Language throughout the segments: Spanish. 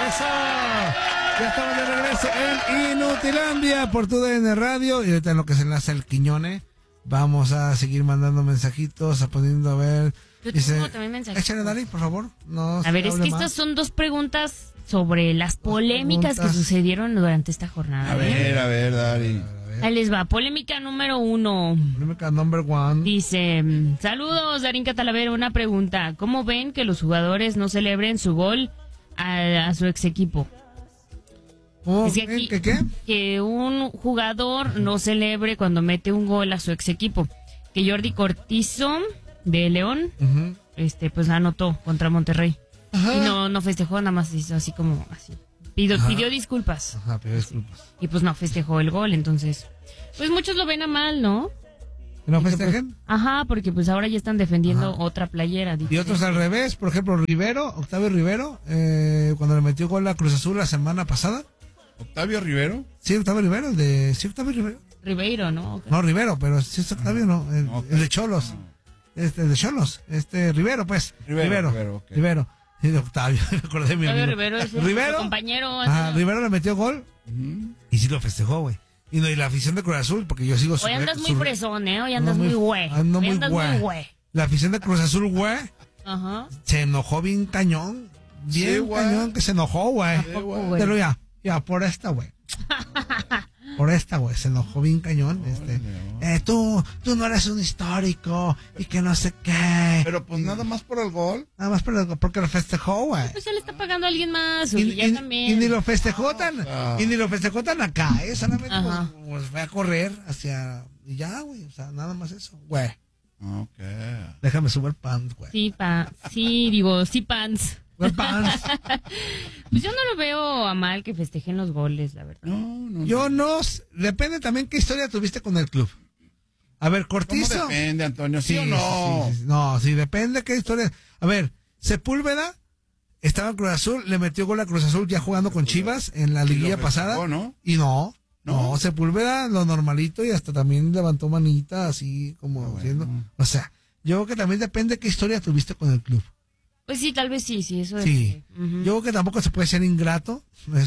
Eso. Ya estamos de regreso en Inutilandia por tu DN Radio. Y ahorita en lo que se enlaza el Quiñone, vamos a seguir mandando mensajitos, poniendo a ver. Yo tengo también mensajitos. Échale, Dani, por favor. No a ver, es que estas son dos preguntas sobre las polémicas que sucedieron durante esta jornada. A ver, Dani. Ahí les va, polémica número 1. Polémica number 1. Dice, saludos, Darín Catalavera, una pregunta. ¿Cómo ven que los jugadores no celebren su gol a su ex equipo? ¿Cómo? Es que aquí, ¿Qué? Que un jugador no celebre cuando mete un gol a su ex equipo. Que Jordi Cortizo, de León, pues anotó contra Monterrey. Ajá. Y no festejó, nada más hizo así como así. Pidió disculpas. Ajá, pidió disculpas. Y pues no festejó el gol, entonces pues muchos lo ven a mal, ¿no? ¿No festejen? Ajá, porque pues ahora ya están defendiendo otra playera. Y otros al revés, por ejemplo, Octavio Rivero, cuando le metió gol a Cruz Azul la semana pasada. ¿Octavio Rivero? Sí, Octavio Rivero, Octavio Rivero. Ribeiro, ¿no? No, Rivero, pero sí es Octavio, no, el de Cholos. El de Cholos, Rivero, pues. Rivero. Okay. Rivero. Sí, de Octavio, me acordé de mi amigo. Rivero es Rivero, compañero. Rivero le metió gol y sí lo festejó, güey. Y la afición de Cruz Azul, porque yo sigo Hoy andas muy fresón, ¿eh? Hoy andas muy güey. Ando muy güey. La afición de Cruz Azul, güey, se enojó bien cañón. Bien cañón que se enojó, güey. Pero ya, por esta, güey. Por esta, güey, se enojó bien cañón. Tú no eres un histórico y que no sé qué. Pero pues nada más por el gol. Nada más por el gol, porque lo festejó, güey. Pues ya le está pagando a alguien más, también. Y ni lo festejó tan acá, solamente pues fue a correr y ya, güey, o sea, nada más eso, güey. Okay. Déjame subir pants, güey. Sí, pants. Pants. Pues yo no lo veo a mal que festejen los goles, la verdad. Yo no, depende también qué historia tuviste con el club. A ver, Cortizo. ¿Cómo depende, Antonio? ¿Sí o no? Sí. No, sí, depende qué historia. A ver, Sepúlveda estaba en Cruz Azul, le metió gol a Cruz Azul ya jugando con Chivas en la liguilla pasada. ¿No? Y no, Sepúlveda lo normalito y hasta también levantó manita así como diciendo. O sea, yo creo que también depende qué historia tuviste con el club. Pues sí, tal vez sí, eso es. Sí, yo creo que tampoco se puede ser ingrato,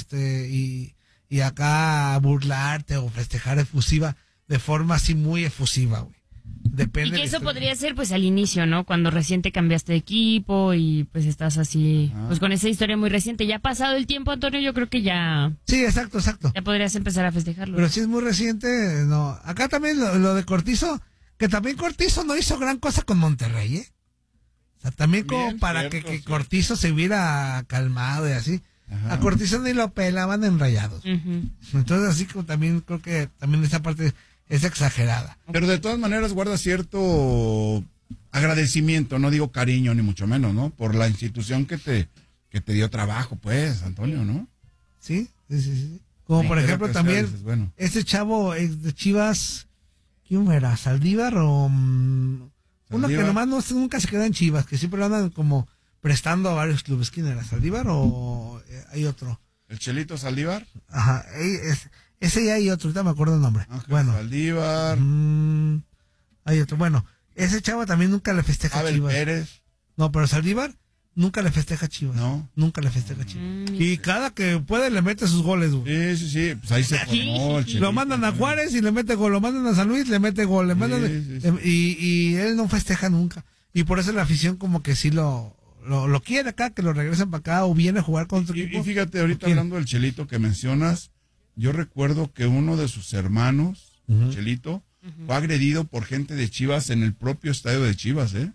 y acá burlarte o festejar efusiva de forma así muy efusiva, güey. Depende. Y que eso podría ser pues al inicio, ¿no? Cuando recién te cambiaste de equipo y pues estás así, pues con esa historia muy reciente. Ya ha pasado el tiempo, Antonio, yo creo que ya... Sí, exacto. Ya podrías empezar a festejarlo. Pero si es muy reciente, no. Acá también lo de Cortizo, que también Cortizo no hizo gran cosa con Monterrey, ¿eh? O sea, también como para que Cortizo se hubiera calmado y así. Ajá. A Cortizo ni lo pelaban en Rayados. Entonces así como también creo que también esa parte es exagerada. Pero de todas maneras guarda cierto agradecimiento, no digo cariño ni mucho menos, ¿no? Por la institución que te dio trabajo, pues, Antonio, ¿no? Sí. Como por ejemplo también ese chavo de Chivas, ¿quién era? ¿Saldívar o...? Uno que nomás nunca se queda en Chivas, que siempre lo andan como prestando a varios clubes. ¿Quién era? ¿Saldívar o hay otro? ¿El Chelito Saldívar? Ajá, ese ya hay otro, ahorita me acuerdo el nombre. Ángel Saldívar. Hay otro, bueno, ese chavo también nunca le festeja a Chivas. Pérez. No, pero Saldívar nunca le festeja a Chivas. No. Nunca le festeja a Chivas. Y cada que puede le mete sus goles, güey. Sí, pues ahí se formó el Chelito. Lo mandan a Juárez y le mete gol, lo mandan a San Luis, le mete gol, y él no festeja nunca. Y por eso la afición como que sí lo quiere acá, que lo regresen para acá o viene a jugar con otro equipo. Y fíjate, ahorita hablando del Chelito que mencionas, yo recuerdo que uno de sus hermanos, Chelito, fue agredido por gente de Chivas en el propio estadio de Chivas, ¿eh?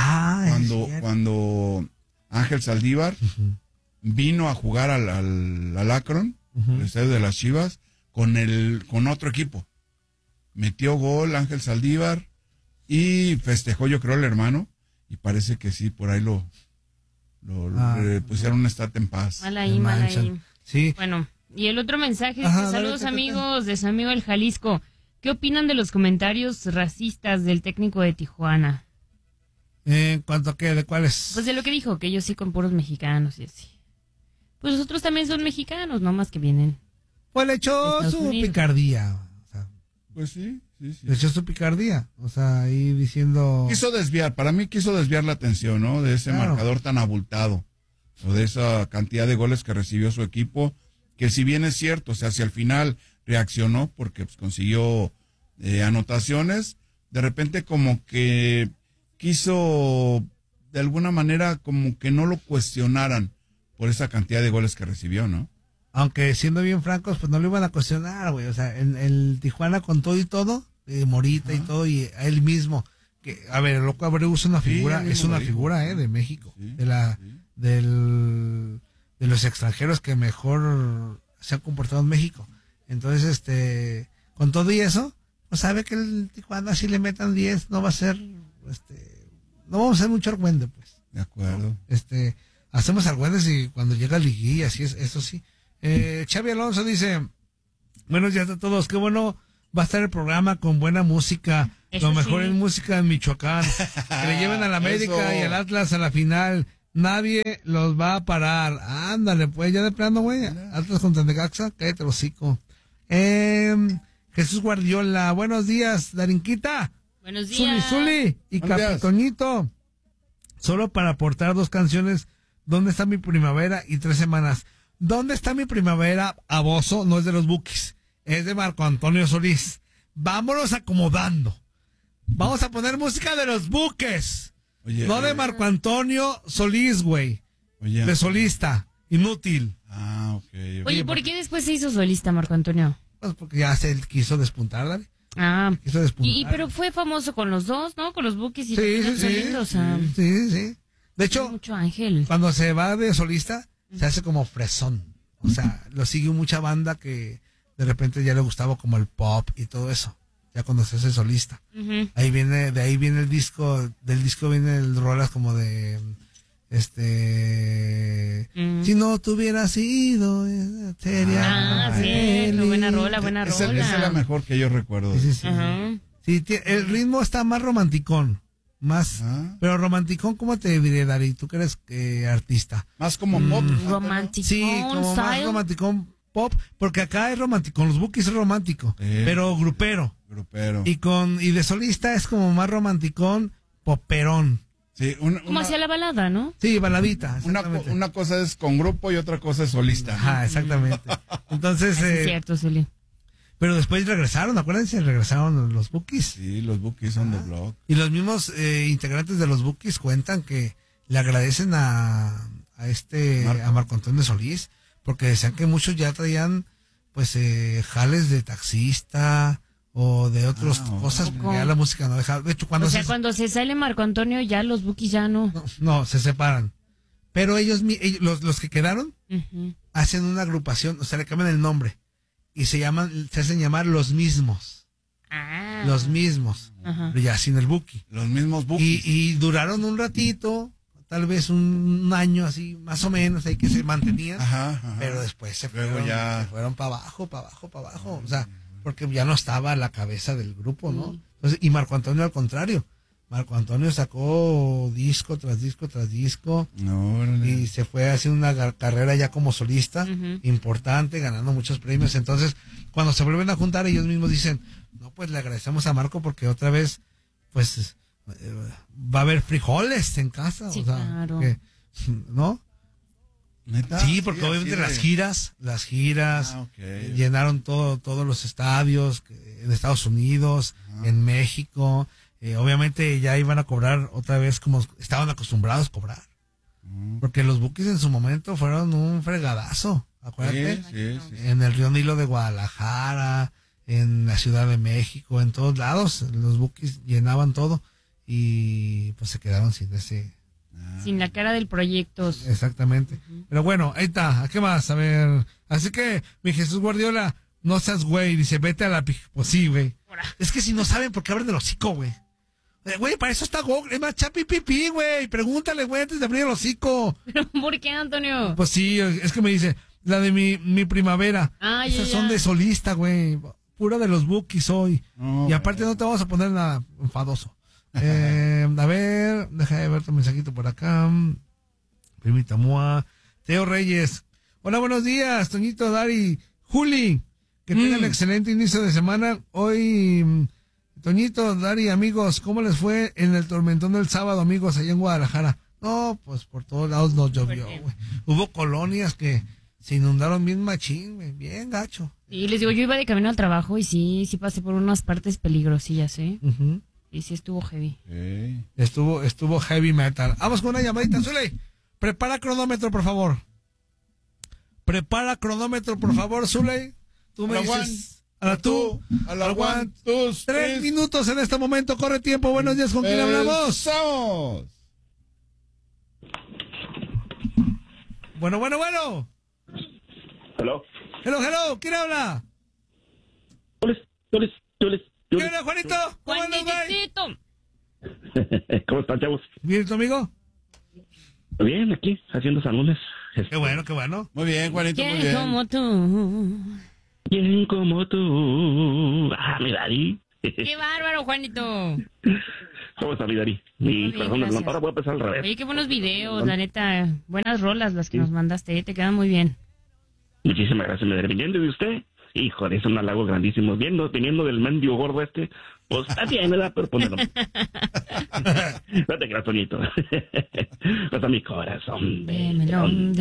Cuando Ángel Saldívar vino a jugar al Akron, el estadio de las Chivas, con otro equipo. Metió gol Ángel Saldívar y festejó, yo creo, el hermano, y parece que sí, por ahí le pusieron una estate en paz. Mal ahí. Sí. Bueno, y el otro mensaje dice, saludos amigos de San Miguel, Jalisco. ¿Qué opinan de los comentarios racistas del técnico de Tijuana? ¿En cuanto a qué? ¿De cuáles? Pues de lo que dijo, que ellos sí con puros mexicanos y así. Pues los otros también son mexicanos, no más que vienen. Pues le echó su picardía. O sea, pues sí. Le echó su picardía. O sea, ahí diciendo... Para mí quiso desviar la atención, ¿no? De ese marcador tan abultado. o de esa cantidad de goles que recibió su equipo, que si bien es cierto, o sea, si al final reaccionó porque pues, consiguió anotaciones, de repente como que quiso de alguna manera como que no lo cuestionaran por esa cantidad de goles que recibió, ¿no? Aunque siendo bien francos, pues no lo iban a cuestionar, güey. O sea, el Tijuana con todo y todo, Morita y todo, y a él mismo, que, a ver, el Loco Abreu es una figura, de México, sí, de los extranjeros que mejor se han comportado en México. Entonces, con todo y eso, pues sabe que el Tijuana si le metan 10 no va a ser, no vamos a hacer mucho argüende, pues. De acuerdo. Hacemos argüendes y cuando llega el liguilla, así es, eso sí. Xavi Alonso dice, buenos días a todos, qué bueno va a estar el programa con buena música, eso lo mejor en música en Michoacán, que le lleven a la América y al Atlas a la final, nadie los va a parar, ándale pues, ya de plano güey, Atlas contra Necaxa, cállate el hocico. Jesús Guardiola, buenos días, Darinquita, buenos días, Zuli y Capitoñito, solo para aportar 2 canciones, ¿Dónde está mi primavera? Y 3 semanas. ¿Dónde está mi primavera? Aboso, no es de los Bukis, es de Marco Antonio Solís. Vámonos acomodando. Vamos a poner música de los Buques. Oye, no de Marco Antonio Solís, güey. De solista, inútil. Ah, ok. Oye, ¿por qué después se hizo solista Marco Antonio? Pues porque ya se quiso despuntar, ¿vale? Quiso despuntar. Pero fue famoso con los dos, ¿no? Con los Bukis y sí. De hecho, mucho ángel. Cuando se va de solista, se hace como fresón. O sea, lo sigue mucha banda que de repente ya le gustaba como el pop y todo eso. Ya cuando se hace solista. Uh-huh. De ahí viene el disco, del disco viene el rolas como de si no te hubieras ido, sería buena rola. Esa es la mejor que yo recuerdo. Sí. Uh-huh. Sí, el ritmo está más romanticón. Pero romanticón, ¿cómo te diré, Dari? Tú que eres artista. Más como pop. Romanticón. Sí, como más romanticón pop, porque acá es romántico, los Bukis es romántico, pero grupero. Y de solista es como más romanticón, poperón. Sí, como hacia la balada, ¿no? Sí, baladita. Una cosa es con grupo y otra cosa es solista. Ajá, exactamente. Entonces, es cierto, Zuli. Pero después regresaron los Bukis. Sí, los Bukis son de blog. Y los mismos integrantes de los Bukis cuentan que le agradecen a Marco Antonio Solís, porque decían que muchos ya traían pues jales de taxista o de otras cosas, porque ya la música no deja. De hecho, cuando se sale Marco Antonio, ya los Bukis ya no. No, se separan. Pero ellos los que quedaron, uh-huh, hacen una agrupación, o sea, le cambian el nombre. Y se hacen llamar Los Mismos. Los Mismos. Uh-huh. Pero ya sin el Buki. Los mismos Bukis. Y duraron un ratito, tal vez un año así, más o menos, ahí que se mantenían. Ajá. Pero después se fueron para abajo. O sea, porque ya no estaba a la cabeza del grupo, ¿no? Entonces, y Marco Antonio al contrario. Marco Antonio sacó disco tras disco y se fue haciendo una carrera ya como solista, uh-huh, importante, ganando muchos premios. Entonces, cuando se vuelven a juntar, ellos mismos dicen, no, pues le agradecemos a Marco porque otra vez, pues, va a haber frijoles en casa. Sí, o sea, claro. ¿No? ¿Neta? Sí, porque obviamente las giras llenaron todos los estadios en Estados Unidos, en México. Obviamente ya iban a cobrar otra vez como estaban acostumbrados a cobrar. Porque los Bukis en su momento fueron un fregadazo, acuérdate. Sí. En el Río Nilo de Guadalajara, en la Ciudad de México, en todos lados, los Bukis llenaban todo y pues se quedaron sin ese... Sin la cara del proyecto. Exactamente. Uh-huh. Pero bueno, ahí está. ¿Qué más? A ver. Así que, mi Jesús Guardiola, no seas güey. Dice, vete a la... Pues sí, güey. Es que si no saben por qué abren el hocico, güey. Güey, para eso está Google. Es más, chapi pipí, güey. Pregúntale, güey, antes de abrir el hocico. ¿Pero por qué, Antonio? Pues sí, es que me dice, la de mi primavera. Esas son de solista, güey. Pura de los Bukis hoy. Y aparte no te vamos a poner nada enfadoso. A ver, deja de ver tu mensajito por acá. Permítame. Teo Reyes. Hola, buenos días, Toñito, Dari, Juli. Que tengan excelente inicio de semana. Hoy... Toñito, Dari, amigos, ¿cómo les fue en el tormentón del sábado, amigos, allá en Guadalajara? No, pues por todos lados nos llovió, güey. Hubo colonias que se inundaron bien machín, güey, bien gacho. Y les digo, yo iba de camino al trabajo y sí pasé por unas partes peligrosillas, ¿eh? Uh-huh. Y sí estuvo heavy. Sí. Estuvo heavy metal. Vamos con una llamadita, Zuley. Prepara cronómetro, por favor. Prepara cronómetro, por favor, Zuley. Tú me dices... A la tú, a la one, dos, 3 minutos en este momento, corre tiempo. Buenos días, ¿con quién hablamos? ¡Empezamos! Bueno. Hello. Hello, ¿quién habla? Tulis. ¿Qué onda, Juanito? ¿Cómo andas, güey? Juanitito. ¿Cómo están, chavos? ¿Bien, tu amigo? Bien, aquí, haciendo salunes. Qué bueno. Muy bien, Juanito, muy ¿Quién bien. como tú? ¿Quién como tú? Ah, mi Dari. ¡Qué bárbaro, Juanito! ¿Cómo está mi Dari? Muy Mi bien, corazón, gracias. ahora voy a empezar al revés. Oye, qué buenos videos, la neta. Buenas rolas las que nos mandaste, te quedan muy bien. Muchísimas gracias, mi Dari. Viniendo de usted, híjole, es un halago grandísimo. Viniendo del mendigo gordo este, pues está bien, ¿verdad? Pero ponelo. No te creas, Toñito. Pues a mi corazón. Melón.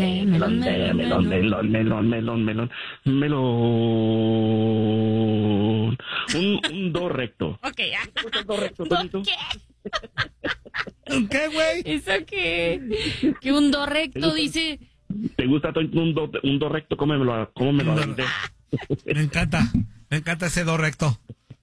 Un do recto. Ok, Un do recto, Toñito. ¿Qué, güey? ¿Eso qué? Que un do recto, dice... ¿Te gusta, Toñito, un do recto? ¿Cómo me lo aventé? Me encanta ese do recto.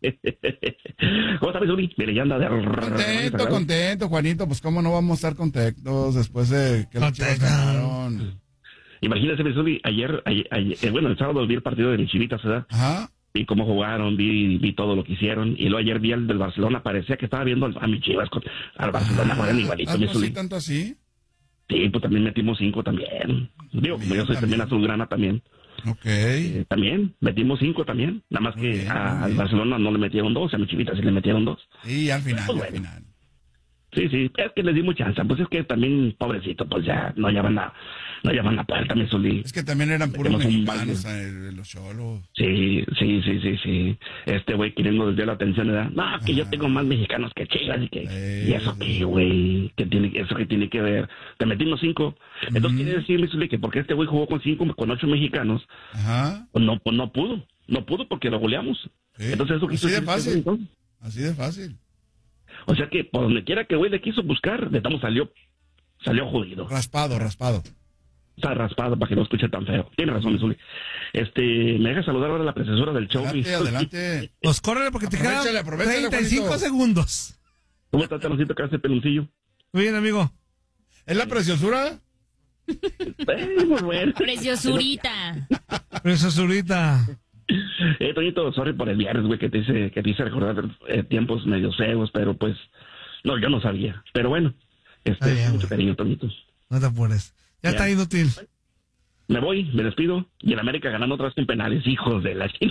¿Cómo sabes, Uri? Mire, ya anda de... Contento, Juanito. Pues, ¿cómo no vamos a estar contentos después de que los Chivas ganaron? Imagínese, Uri, ayer, bueno, el sábado vi el partido de mis Chivitas, ¿verdad? Ajá. Vi cómo jugaron, vi todo lo que hicieron. Y luego ayer vi al del Barcelona. Parecía que estaba viendo a mis Chivas al Barcelona. Juegan igualito, mi Uri. ¿Tanto así? Sí, pues también metimos 5 también. Digo, como yo soy también azulgrana también. Ok. También, metimos 5 también. Nada más que al Barcelona no le metieron 2, a mis Chivitas sí le metieron 2. Y al final, Pues bueno. Sí, es que les dimos chance. Pues es que también, pobrecito, pues ya no llaman la puerta, mi Zuli. Es que también eran puros Metemos un mexicanos, baile. los cholos. Sí. Este güey queriendo desviar la atención, ¿verdad? No, que yo tengo más mexicanos que Chivas y que... ¿Y eso qué, güey? ¿Eso qué tiene que ver? Te metimos 5. Entonces quiere decir, mi Zuli, que porque este güey jugó con 8 mexicanos, Ajá. pues no pudo porque lo goleamos. Sí. Entonces eso Así de fácil. entonces. Así de fácil. O sea que por donde quiera que güey le quiso buscar, de estamos salió jodido. Raspado. Está raspado para que no escuche tan feo. Tiene razón, Zuli. Me deja saludar ahora a la precesora del show. Adelante. Pues córrele porque te quedan Aprovechale, 35 Juanito. segundos. ¿Cómo está, Taloncito, que hace peloncillo? Muy bien, amigo. ¿Es la preciosura? Muy bueno. Preciosurita. Preciosura. Toñito, sorry por el viernes, güey, que te hice recordar tiempos medio feos, pero pues, no, yo no sabía. Pero bueno, bien, mucho cariño, Toñito. No te apures. Ya está inútil. Me voy, me despido, y el América ganando otra vez con penales, hijos de la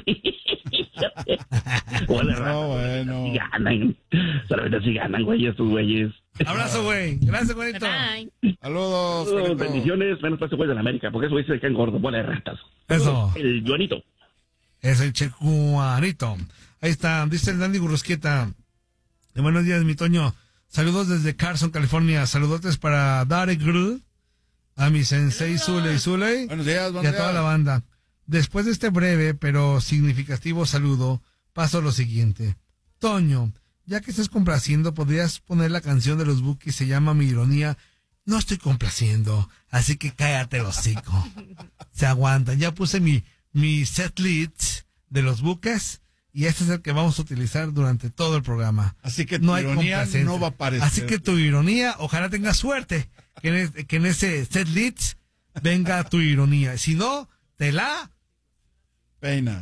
Bueno. Si ganan, solamente si ganan, güey, estos güeyes. Abrazo, güey. Gracias, Juanito. Bye. Saludos, Juanito. Bendiciones, menos para ese güey de la América, porque esos güeyes se quedan gordos, bola de ratas. Eso. El Juanito. Es el Checuanito. Ahí está, dice el Dandy Gurrusquieta. Buenos días, mi Toño. Saludos desde Carson, California. Saludotes para Darek Grud, a mi sensei Zuley Buenos días, y a toda la banda. Después de este breve pero significativo saludo, paso a lo siguiente. Toño, ya que estás complaciendo, podrías poner la canción de los Bukis, se llama Mi Ironía. No estoy complaciendo, así que cállate el hocico. Se aguantan. Ya puse mi set list de los buques y este es el que vamos a utilizar durante todo el programa. Así que no tu hay ironía complacencia. no va a aparecer. Así que tu ironía, ojalá tengas suerte que en ese set list venga tu ironía. Si no, te la peinas.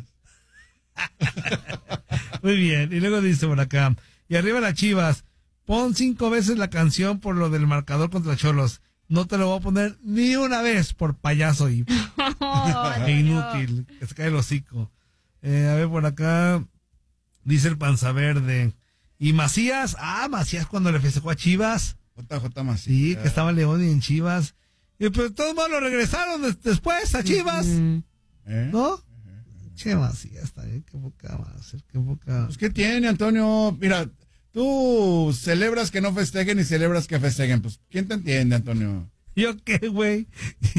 Muy bien. Y luego dice por acá, y arriba las Chivas, pon 5 veces la canción por lo del marcador contra Cholos. No te lo voy a poner ni una vez por payaso y inútil. Que se cae el hocico. A ver, por acá dice el Panza Verde. Y Macías, Macías cuando le festejó a Chivas. JJ Macías. Sí, que estaba en León y en Chivas. Y pues todos modos lo regresaron después a Chivas. ¿No? Che, Macías, está bien, qué poca más, qué poca. Pues, ¿qué tiene, Antonio? Mira, tú celebras que no festejen y celebras que festejen. Pues, ¿quién te entiende, Antonio? ¿Yo qué, güey?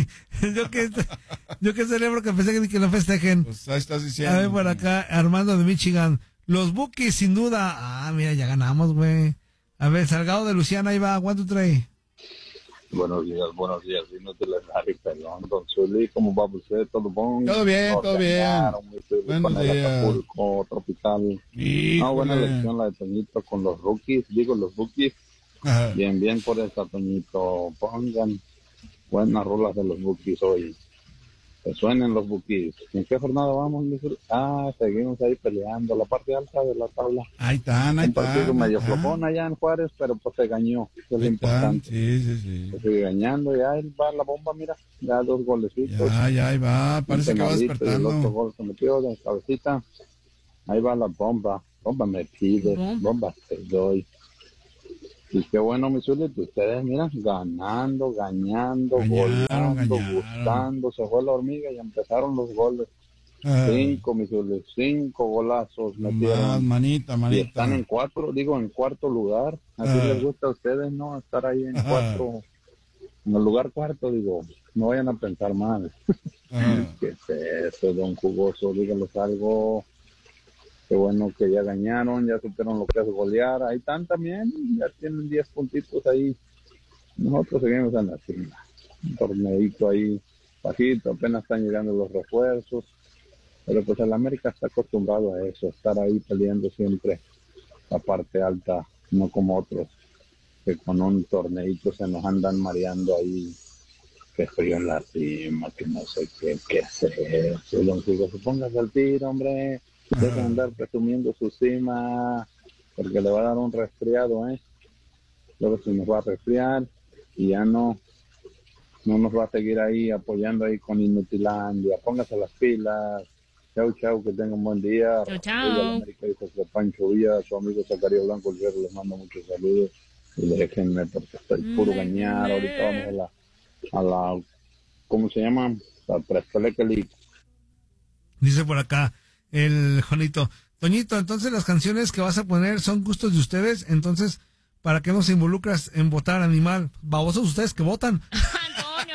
¿Yo qué celebro que pensé que no festejen? Pues ahí estás diciendo. A ver, por acá, Armando de Michigan. Los Bookies, sin duda. Mira, ya ganamos, güey. A ver, Salgado de Luciana, ahí va. ¿Cuánto trae? Buenos días. Dinos de la Larry Pelón, Don Zuli, ¿cómo va usted? ¿Todo bon? Todo bien. Con el Acapulco Tropical. Buena elección la de Toñito con los rookies, los Bookies. Ajá. Bien por esta, Toñito. Pongan buenas rolas de los Bookies hoy. Que suenen los Bookies. ¿En qué jornada vamos? Seguimos ahí peleando la parte alta de la tabla. Ahí están. Un partido medio flojón allá en Juárez, pero pues se gañó. Eso es lo importante. Sí. Se sigue gañando, ya ahí va la bomba, mira. Ya 2 golecitos. Ya, ahí va. Parece que va despertando. El otro gol se metió de cabecita. Ahí va la bomba. Bomba me pide. Bomba te doy. Y qué bueno, mi Zuli, que ustedes, mira, ganando, goleando, gustando. Se fue la hormiga y empezaron los goles. 5, mi Zuli, 5 golazos metieron. Manita. Y están en cuarto lugar. Así les gusta a ustedes, ¿no? Estar ahí en en el lugar cuarto, no vayan a pensar mal. ¿Qué es eso, don Jugoso? Díganos algo. Qué bueno que ya ganaron, ya supieron lo que es golear. Ahí están también, ya tienen 10 puntitos ahí. Nosotros seguimos en la cima. Un torneito ahí bajito, apenas están llegando los refuerzos. Pero pues el América está acostumbrado a eso, estar ahí peleando siempre la parte alta, no como otros que con un torneito se nos andan mareando ahí. Que frío en la cima, que no sé qué hacer. Si don Jugoso, póngase al tiro, hombre. Deja andar presumiendo su cima, porque le va a dar un resfriado, Luego se nos va a resfriar y ya no nos va a seguir ahí apoyando ahí con Inutilandia. Póngase las pilas. Chau, que tengan un buen día. Chau. América y José Pancho Villa, su amigo Zacarías Blanco el Guerrero, les mando muchos saludos y déjenme porque estoy puro gañar. Ahorita vamos a la ¿cómo se llama? La Prespeleque League. Dice por acá el Juanito. Toñito, entonces las canciones que vas a poner son gustos de ustedes, entonces, ¿para qué nos involucras en votar animal? Babosos ustedes que votan. ¡Antonio!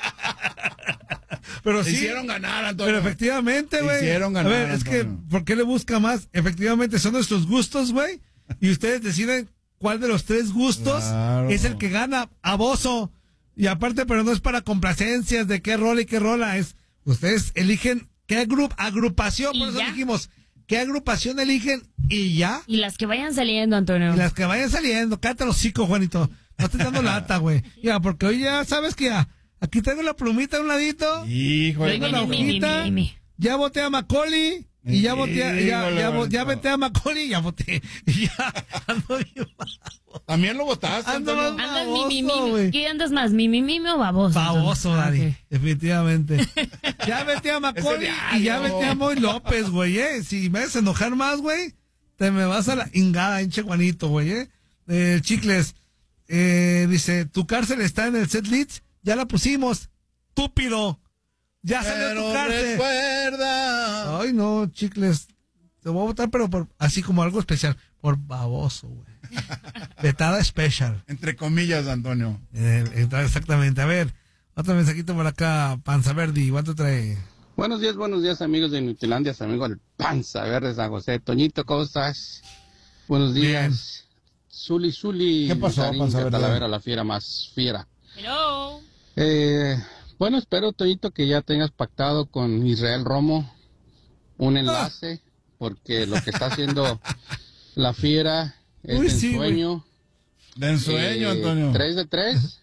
Pero sí. Sí. Hicieron ganar, Antonio. Pero efectivamente, güey. Hicieron ganar, a ver, es Antonio. que, ¿por qué le busca más? Efectivamente, son nuestros gustos, güey. Y ustedes deciden cuál de los 3 gustos es el que gana a Bozo. Y aparte, pero no es para complacencias de qué rola y qué rola. Ustedes eligen qué agrupación, por eso dijimos, qué agrupación eligen y ya. Y las que vayan saliendo, Antonio. Y las que vayan saliendo. Cállate los hocico, Juanito. No estés dando lata, güey. Ya, porque hoy ya sabes que ya. Aquí tengo la plumita a un ladito. Híjole. Tengo la hojita. Ya voté a Macaulay. Y ya voté, ya voté a Macaulay y ya voté. Y ya ando bien baboso. ¿También lo votaste? Ando Antonio? más Andas baboso, güey. ¿Qué andas más, mi o baboso? Baboso, Dani. Okay. Definitivamente. Ya vete a Macaulay y ya vete a Moy López, güey, Si me haces enojar más, güey, te me vas a la ingada, hinche Juanito, güey, Chicles, dice, tu cárcel está en el set list, ya la pusimos, estúpido. Ya salió tu cárcel. Recuerda. Ay, no, Chicles, te voy a votar, pero así como algo especial, por baboso, güey. Vetada especial. Entre comillas, Antonio. Exactamente. A ver, otro mensajito por acá, Panza Verdi, ¿cuánto trae? Buenos días, amigos de Inutilandia, amigo el Panza Verde San José. Toñito, ¿cómo estás? Buenos días. Zuli. ¿Qué pasó, Darín, Panza Verde? Talavera, la fiera más fiera. Hello. Bueno, espero, Toñito, que ya tengas pactado con Israel Romo un enlace, porque lo que está haciendo la fiera es Uy, de sí, ensueño. De ensueño, Antonio. 3 de 3.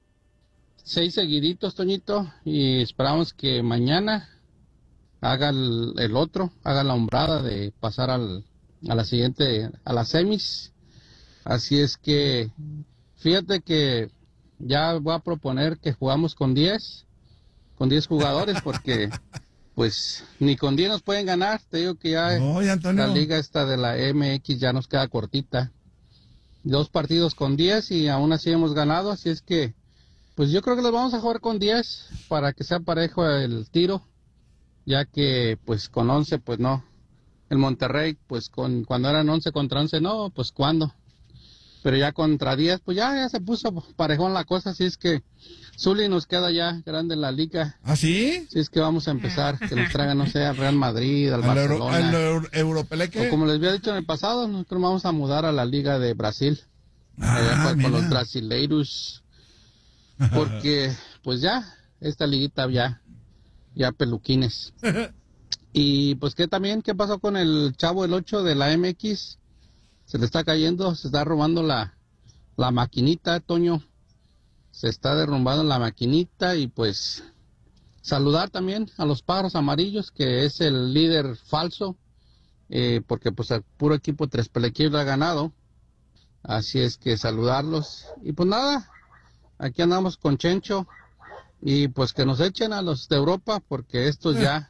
6 seguiditos, Toñito, y esperamos que mañana haga el otro, haga la hombrada de pasar a la siguiente, a las semis. Así es que, fíjate que ya voy a proponer que jugamos con 10 jugadores, porque pues ni con 10 nos pueden ganar. Te digo que ya Oye, Antonio. la liga esta de la MX ya nos queda cortita. 2 partidos con 10 y aún así hemos ganado, así es que pues yo creo que los vamos a jugar con 10 para que sea parejo el tiro, ya que pues con 11 pues no. El Monterrey pues cuando eran 11 contra 11 no, pues cuándo. Pero ya contra 10, pues ya se puso parejón la cosa, así es que Zuli nos queda ya grande en la liga. ¿Ah, sí? Así es que vamos a empezar, que nos traigan, no sé, al Real Madrid, al Barcelona. ¿Al Europeleque? O como les había dicho en el pasado, nosotros vamos a mudar a la liga de Brasil. Con los brasileiros. Porque, pues ya, esta liguita ya peluquines. Y pues que también, ¿qué pasó con el chavo el 8 de la MX? Se le está cayendo, se está robando la maquinita, Toño. Se está derrumbando la maquinita y pues saludar también a los pájaros amarillos, que es el líder falso, porque pues el puro equipo Tres Pelequillos lo ha ganado. Así es que saludarlos. Y pues nada, aquí andamos con Chencho y pues que nos echen a los de Europa, porque estos ya...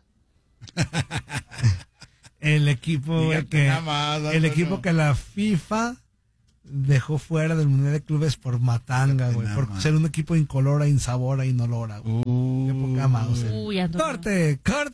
El equipo que la FIFA dejó fuera del Mundial de Clubes por matanga, güey, por ser un equipo incolora, insabora, inolora, güey. Qué poca mouse. Uy, Corte.